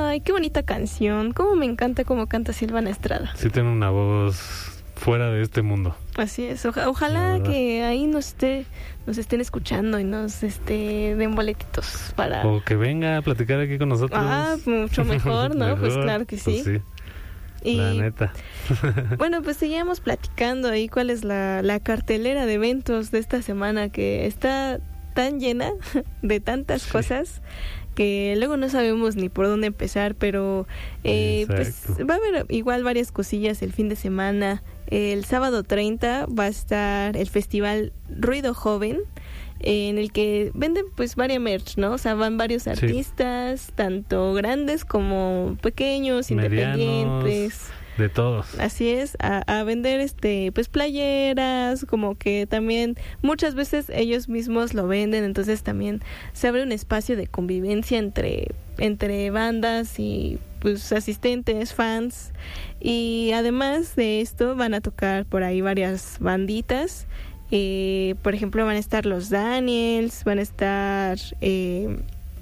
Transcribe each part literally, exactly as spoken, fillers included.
Ay, qué bonita canción. Cómo me encanta cómo canta Silvana Estrada. Sí tiene una voz fuera de este mundo. Así es. Oja- ojalá que ahí nos esté, nos estén escuchando y nos este, den boletitos para... O que venga a platicar aquí con nosotros. Ah, mucho mejor, ¿no? Mejor, Pues claro que sí. Pues sí. Y la neta. bueno, pues seguíamos platicando ahí cuál es la, la cartelera de eventos de esta semana, que está tan llena de tantas Sí. cosas que luego no sabemos ni por dónde empezar, pero eh, pues va a haber igual varias cosillas el fin de semana. El sábado treinta va a estar el festival Ruido Joven, en el que venden pues varias merch, ¿no? O sea, van varios Sí. artistas, tanto grandes como pequeños, Medianos, independientes. de todos. Así es, a, a vender este pues playeras, como que también muchas veces ellos mismos lo venden, entonces también se abre un espacio de convivencia entre entre bandas y pues asistentes, fans, y además de esto van a tocar por ahí varias banditas. Eh, por ejemplo, van a estar los Daniels, van a estar eh,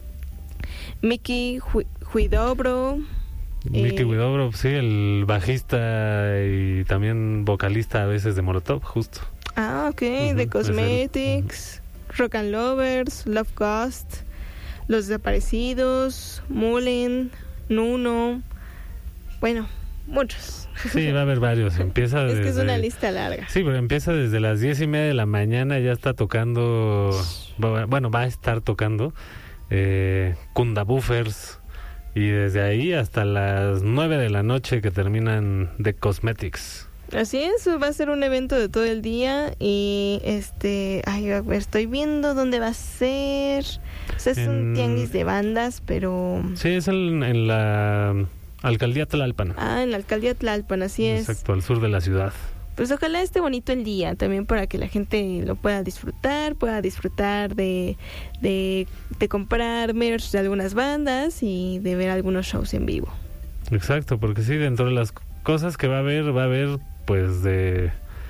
Mickey Huidobro. Mickey eh, Huidobro, sí, el bajista y también vocalista a veces de Molotov, justo. Ah, ok, Ujú, The Cosmetics, Rock and Lovers, Love Ghost, Los Desaparecidos, Mullen, Nuno, bueno, muchos. Sí, va a haber varios. Empieza Es desde... que es una lista larga. Sí, pero empieza desde las diez y media de la mañana, ya está tocando, bueno, va a estar tocando eh, Kunda Buffers, y desde ahí hasta las nueve de la noche que terminan The Cosmetics. Así es, va a ser un evento de todo el día y este, ay, a ver, estoy viendo dónde va a ser. O sea, es En- un tianguis de bandas, pero Sí, es en, en la Alcaldía Tlalpan. ah, en la alcaldía Tlalpan, así es. Exacto, al sur de la ciudad. Pues ojalá esté bonito el día también para que la gente lo pueda disfrutar, pueda disfrutar de, de, de comprar merch de algunas bandas y de ver algunos shows en vivo. Exacto, porque sí, dentro de las cosas que va a haber, va a haber pues de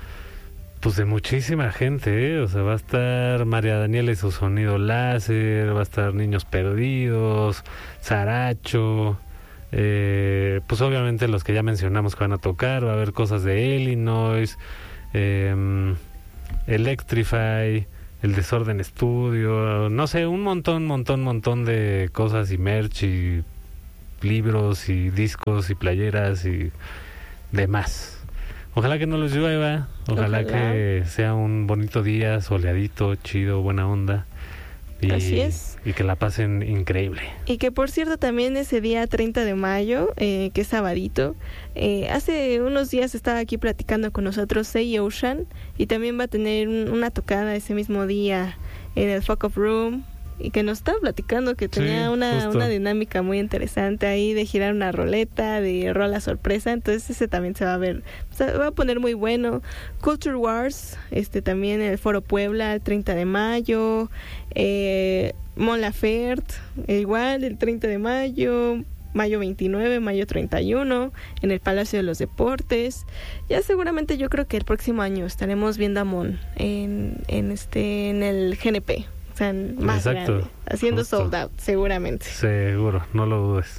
pues de muchísima gente, ¿eh? O sea, va a estar María Daniela y su sonido láser, va a estar Niños Perdidos, Saracho, eh, pues obviamente los que ya mencionamos que van a tocar, va a haber cosas de Illinois, eh, Electrify, El Desorden Studio, no sé, un montón, montón, montón de cosas y merch y libros y discos y playeras y demás. Ojalá que no los llueva, ojalá, Ojalá. que sea un bonito día, soleadito, chido, buena onda. Y, Así es. y que la pasen increíble. Y que por cierto también ese día treinta de mayo, eh, que es sabadito, eh, hace unos días estaba aquí platicando con nosotros Say Ocean y también va a tener un- una tocada ese mismo día en el Fuck Up Room y que nos estaba platicando que tenía Sí, una, justo. una dinámica muy interesante ahí de girar una roleta, de rola sorpresa, entonces ese también se va a ver, se va a poner muy bueno. Culture Wars, este también en el Foro Puebla el treinta de mayo, eh, Mon Laferte, eh, igual el treinta de mayo, mayo veintinueve, mayo treinta y uno, en el Palacio de los Deportes. Ya seguramente yo creo que el próximo año estaremos viendo a Mon en, en este en el G N P. O sea, más Exacto, grande, haciendo justo. sold out, seguramente. Seguro, no lo dudes.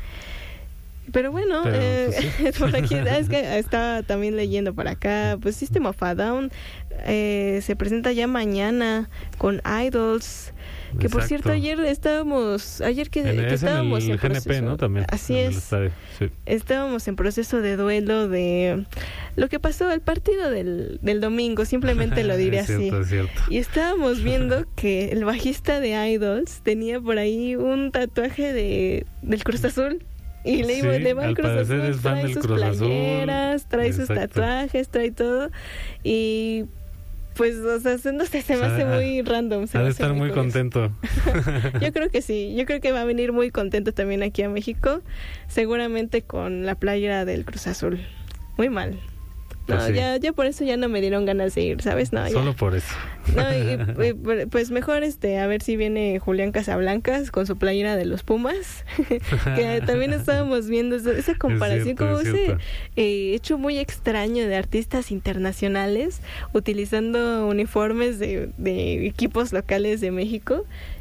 Pero bueno, Pero, eh, pues, por aquí es que estaba también leyendo por acá, pues System of a Down eh, se presenta ya mañana con Idols. Que por Exacto. cierto ayer estábamos, ayer que, En, que es en estábamos el en G N P, proceso, ¿no? También. así en el es, estadio, sí. estábamos en proceso de duelo de lo que pasó el partido del, del domingo, simplemente lo diré Es cierto, así. es cierto. Y estábamos viendo que el bajista de Idols tenía por ahí un tatuaje de del Cruz Azul. Y le, Sí, iba, le va al al Cruz parecer Azul, es fan trae del sus Cruz Azul. playeras, trae sus Exacto. tatuajes, trae todo. Y pues, o sea, no sé, se me O sea, hace muy random. Se Ha me de hace estar muy curioso. contento. Yo creo que sí, yo creo que va a venir muy contento también aquí a México, seguramente con la playera del Cruz Azul. Muy mal. No, Pues sí. ya, ya por eso ya no me dieron ganas de ir, ¿sabes? No, ya. Solo por eso. No, y, y, pues mejor este a ver si viene Julián Casablancas con su playera de los Pumas, que también estábamos viendo esa, esa comparación, cierto, como es ese cierto. eh, hecho muy extraño de artistas internacionales utilizando uniformes de, de equipos locales de México.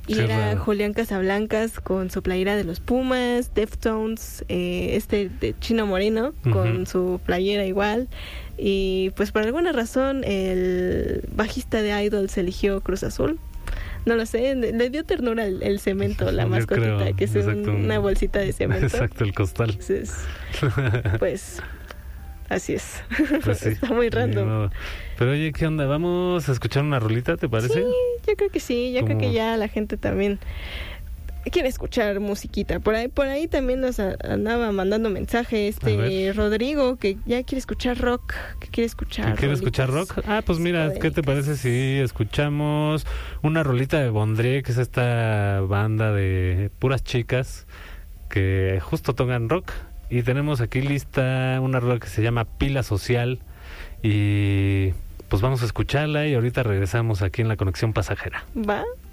Y sí, era raro. Julián Casablancas con su playera de los Pumas, Deftones, eh, este de Chino Moreno con Ujú. su playera igual. Y pues por alguna razón el bajista de Idols eligió Cruz Azul. No lo sé, le, le dio ternura el, el cemento, la Yo mascotita, creo, que es exacto, un- una bolsita de cemento. Exacto, el costal. Entonces, pues, así es. Pues sí, Está muy ni random. modo. Pero oye, ¿qué onda? ¿Vamos a escuchar una rolita, te parece? Sí, yo creo que sí, yo creo Como- que ya la gente también quiere escuchar musiquita. Por ahí, por ahí también nos a- andaba mandando mensaje A este ver. Rodrigo, que ya quiere escuchar rock, que quiere escuchar. ¿Qué ¿Quieres escuchar rolitas rock? Ah, pues mira, ¿qué te psicodélicas. parece si escuchamos una rolita de Bondré, que es esta banda de puras chicas que justo tocan rock? Y tenemos aquí lista una rola que se llama Pila Social y pues vamos a escucharla y ahorita regresamos aquí en La Conexión Pasajera. ¿Va?